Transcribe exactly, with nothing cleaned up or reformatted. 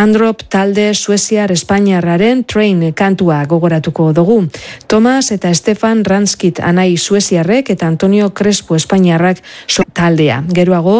Androp talde Sueziar Espainiarraren Train kantua gogoratuko dugu. Tomas eta Stefan Ranskit anai Sueziarrek eta Antonio Crespo Espainiarrak so taldea. Geroago